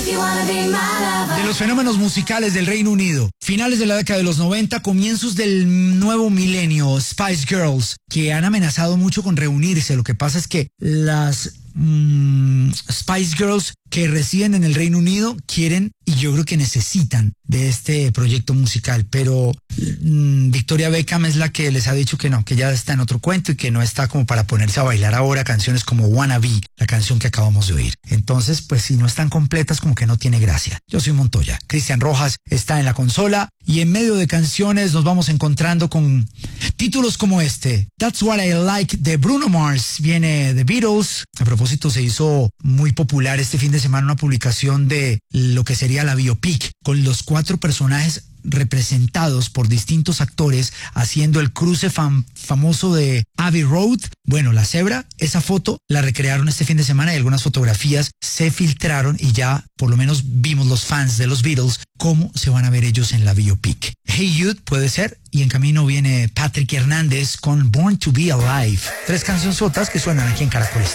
De los fenómenos musicales del Reino Unido, finales de la década de los 90, comienzos del nuevo milenio, Spice Girls, que han amenazado mucho con reunirse. Lo que pasa es que las Spice Girls que residen en el Reino Unido quieren, y yo creo que necesitan de este proyecto musical, pero Victoria Beckham es la que les ha dicho que no, que ya está en otro cuento y que no está como para ponerse a bailar ahora canciones como Wanna Be, la canción que acabamos de oír. Entonces, pues si no están completas, como que no tiene gracia. Yo soy Montoya, Cristian Rojas está en la consola y en medio de canciones nos vamos encontrando con títulos como este. That's What I Like de Bruno Mars, viene de Beatles. A propósito, se hizo muy popular este fin de semana una publicación de lo que sería la biopic, con los 4 personajes representados por distintos actores haciendo el cruce famoso de Abbey Road. Bueno, la cebra, esa foto la recrearon este fin de semana y algunas fotografías se filtraron y ya por lo menos vimos los fans de los Beatles cómo se van a ver ellos en la biopic. Hey Jude puede ser, y en camino viene Patrick Hernández con Born to Be Alive. 3 cancionzotas que suenan aquí en Caracol Estéreo.